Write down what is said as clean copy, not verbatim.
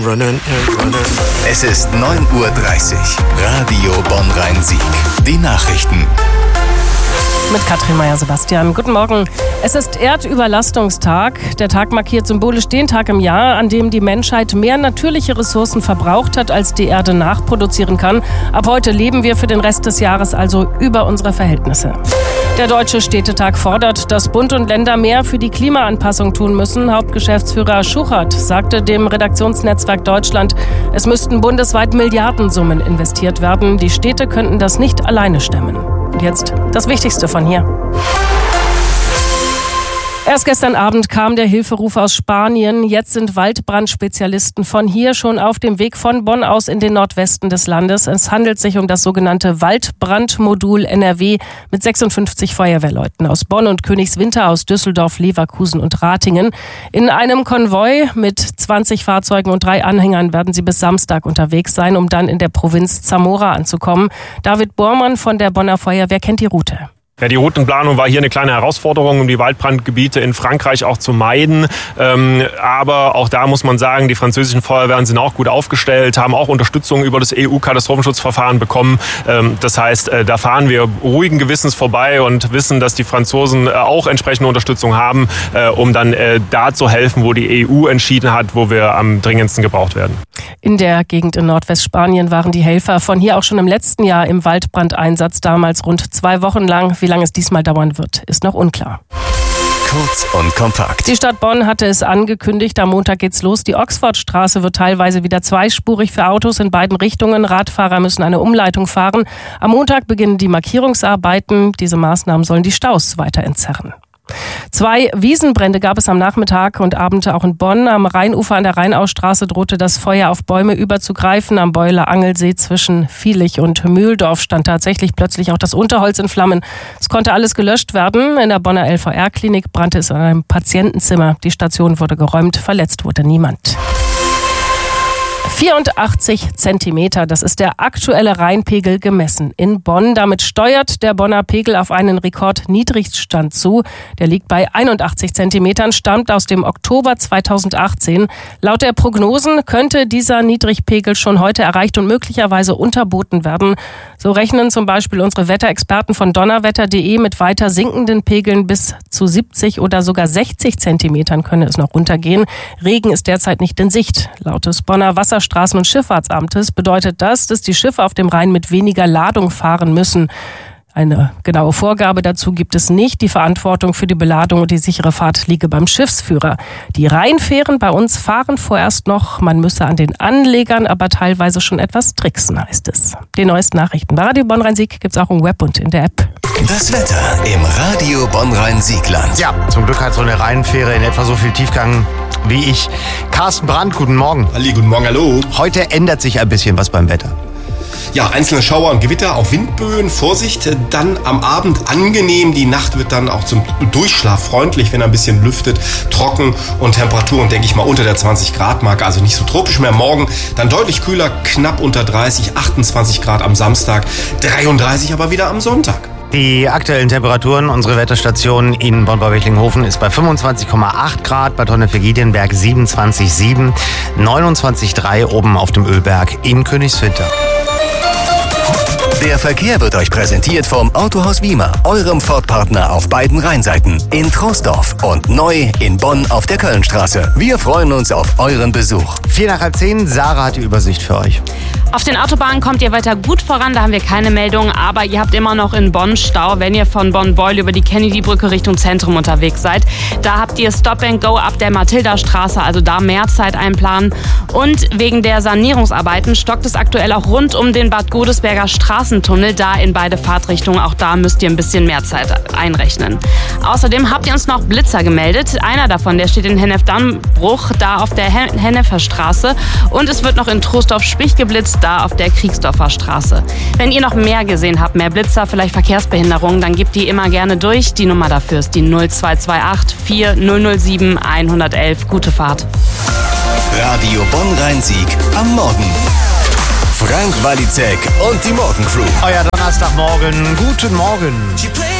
Es ist 9:30 Uhr. Radio Bonn-Rhein-Sieg. Die Nachrichten. Mit Katrin Meyer-Sebastian. Guten Morgen. Es ist Erdüberlastungstag. Der Tag markiert symbolisch den Tag im Jahr, an dem die Menschheit mehr natürliche Ressourcen verbraucht hat, als die Erde nachproduzieren kann. Ab heute leben wir für den Rest des Jahres also über unsere Verhältnisse. Der Deutsche Städtetag fordert, dass Bund und Länder mehr für die Klimaanpassung tun müssen. Hauptgeschäftsführer Schuchert sagte dem Redaktionsnetzwerk Deutschland, es müssten bundesweit Milliardensummen investiert werden. Die Städte könnten das nicht alleine stemmen. Und jetzt das Wichtigste von hier. Erst gestern Abend kam der Hilferuf aus Spanien. Jetzt sind Waldbrandspezialisten von hier schon auf dem Weg von Bonn aus in den Nordwesten des Landes. Es handelt sich um das sogenannte Waldbrandmodul NRW mit 56 Feuerwehrleuten aus Bonn und Königswinter, aus Düsseldorf, Leverkusen und Ratingen. In einem Konvoi mit 20 Fahrzeugen und 3 Anhängern werden sie bis Samstag unterwegs sein, um dann in der Provinz Zamora anzukommen. David Bormann von der Bonner Feuerwehr kennt die Route. Ja, die Routenplanung war hier eine kleine Herausforderung, um die Waldbrandgebiete in Frankreich auch zu meiden. Aber auch da muss man sagen, die französischen Feuerwehren sind auch gut aufgestellt, haben auch Unterstützung über das EU-Katastrophenschutzverfahren bekommen. Das heißt, da fahren wir ruhigen Gewissens vorbei und wissen, dass die Franzosen auch entsprechende Unterstützung haben, um dann da zu helfen, wo die EU entschieden hat, wo wir am dringendsten gebraucht werden. In der Gegend in Nordwestspanien waren die Helfer von hier auch schon im letzten Jahr im Waldbrandeinsatz, damals rund 2 Wochen lang. Wie lange es diesmal dauern wird, ist noch unklar. Kurz und kompakt. Die Stadt Bonn hatte es angekündigt, am Montag geht's los. Die Oxfordstraße wird teilweise wieder zweispurig für Autos in beiden Richtungen. Radfahrer müssen eine Umleitung fahren. Am Montag beginnen die Markierungsarbeiten. Diese Maßnahmen sollen die Staus weiter entzerren. 2 Wiesenbrände gab es am Nachmittag und Abend auch in Bonn. Am Rheinufer an der Rheinausstraße drohte das Feuer auf Bäume überzugreifen. Am Beuler Angelsee zwischen Vielich und Mühldorf stand tatsächlich plötzlich auch das Unterholz in Flammen. Es konnte alles gelöscht werden. In der Bonner LVR-Klinik brannte es in einem Patientenzimmer. Die Station wurde geräumt, verletzt wurde niemand. 84 Zentimeter, das ist der aktuelle Rheinpegel gemessen in Bonn. Damit steuert der Bonner Pegel auf einen Rekordniedrigstand zu. Der liegt bei 81 Zentimetern, stammt aus dem Oktober 2018. Laut der Prognosen könnte dieser Niedrigpegel schon heute erreicht und möglicherweise unterboten werden. So rechnen zum Beispiel unsere Wetterexperten von donnerwetter.de mit weiter sinkenden Pegeln bis zu 70 oder sogar 60 Zentimetern könne es noch runtergehen. Regen ist derzeit nicht in Sicht. Laut des Bonner Straßen- und Schifffahrtsamtes bedeutet das, dass die Schiffe auf dem Rhein mit weniger Ladung fahren müssen. Eine genaue Vorgabe dazu gibt es nicht. Die Verantwortung für die Beladung und die sichere Fahrt liege beim Schiffsführer. Die Rheinfähren bei uns fahren vorerst noch. Man müsse an den Anlegern aber teilweise schon etwas tricksen, heißt es. Die neuesten Nachrichten bei Radio Bonn-Rhein-Sieg gibt es auch im Web und in der App. Das Wetter im Radio Bonn-Rhein-Siegland. Ja, zum Glück hat so eine Rheinfähre in etwa so viel Tiefgang wie ich. Carsten Brandt, guten Morgen. Halli, guten Morgen, hallo. Heute ändert sich ein bisschen was beim Wetter. Ja, einzelne Schauer und Gewitter, auch Windböen, Vorsicht. Dann am Abend angenehm, die Nacht wird dann auch zum Durchschlaf freundlich, wenn er ein bisschen lüftet, trocken und Temperaturen, denke ich mal, unter der 20-Grad-Marke, also nicht so tropisch mehr. Morgen dann deutlich kühler, knapp unter 30, 28 Grad am Samstag, 33 aber wieder am Sonntag. Die aktuellen Temperaturen, unsere Wetterstation in Bonn-Bauwechlinghofen ist bei 25,8 Grad, bei Tonne-Giedienberg 27,7, 29,3 oben auf dem Ölberg in Königswinter. Der Verkehr wird euch präsentiert vom Autohaus Wiemer, eurem Ford-Partner auf beiden Rheinseiten, in Troisdorf und neu in Bonn auf der Kölnstraße. Wir freuen uns auf euren Besuch. 10:04, Sarah hat die Übersicht für euch. Auf den Autobahnen kommt ihr weiter gut voran, da haben wir keine Meldung, aber ihr habt immer noch in Bonn Stau, wenn ihr von Bonn-Beul über die Kennedy-Brücke Richtung Zentrum unterwegs seid. Da habt ihr Stop and Go ab der Mathilda-Straße, also da mehr Zeit einplanen. Und wegen der Sanierungsarbeiten stockt es aktuell auch rund um den Bad Godesberger Straßentunnel, da in beide Fahrtrichtungen. Auch da müsst ihr ein bisschen mehr Zeit einrechnen. Außerdem habt ihr uns noch Blitzer gemeldet. Einer davon, der steht in Hennef-Dannbruch, da auf der Hennefer Straße. Und es wird noch in Troisdorf-Spich geblitzt, da auf der Kriegsdorfer Straße. Wenn ihr noch mehr gesehen habt, mehr Blitzer, vielleicht Verkehrsbehinderungen, dann gebt die immer gerne durch. Die Nummer dafür ist die 0228 4007 111. Gute Fahrt. Radio Bonn-Rhein-Sieg am Morgen. Frank Walizek und die Morgencrew. Euer Donnerstagmorgen, guten Morgen.